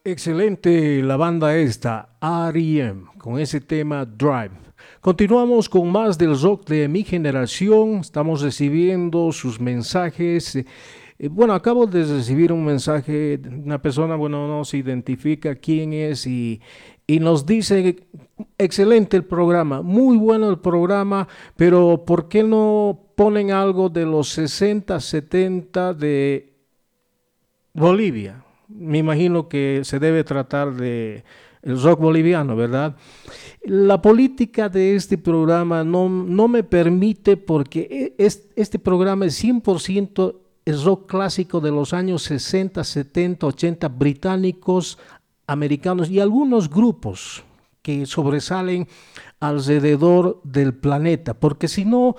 Excelente la banda esta, R.E.M., con ese tema Drive. Continuamos con más del rock de mi generación. Estamos recibiendo sus mensajes. Bueno, acabo de recibir un mensaje de una persona, bueno, no se identifica quién es y nos dice, excelente el programa, muy bueno el programa, pero ¿por qué no ponen algo de los 60, 70 de Bolivia? Me imagino que se debe tratar de el rock boliviano, ¿verdad? La política de este programa no me permite porque este programa es 100% el rock clásico de los años 60, 70, 80, británicos, americanos y algunos grupos que sobresalen alrededor del planeta, porque si no,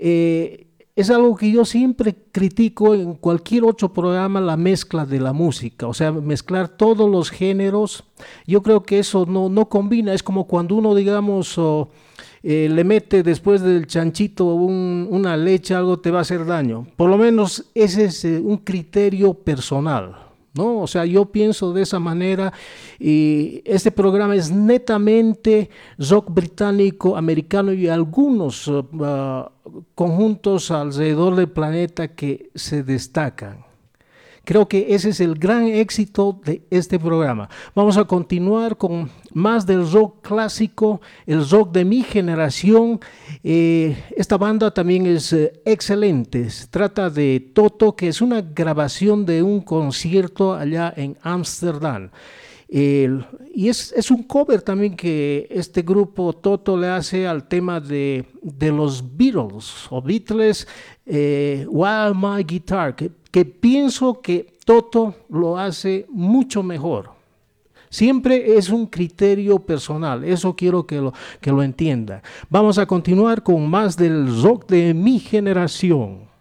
es algo que yo siempre critico en cualquier otro programa, la mezcla de la música, o sea, mezclar todos los géneros. Yo creo que eso no combina, es como cuando uno, digamos, le mete después del chanchito una leche, algo te va a hacer daño. Por lo menos ese es un criterio personal, ¿no? O sea, yo pienso de esa manera y este programa es netamente rock británico, americano y algunos conjuntos alrededor del planeta que se destacan. Creo que ese es el gran éxito de este programa. Vamos a continuar con más del rock clásico, el rock de mi generación. Esta banda también es excelente. Se trata de Toto, que es una grabación de un concierto allá en Ámsterdam. Y es un cover también que este grupo Toto le hace al tema de los Beatles o Beatles, While My Guitar, que pienso que Toto lo hace mucho mejor. Siempre es un criterio personal, eso quiero que lo entienda. Vamos a continuar con más del rock de mi generación.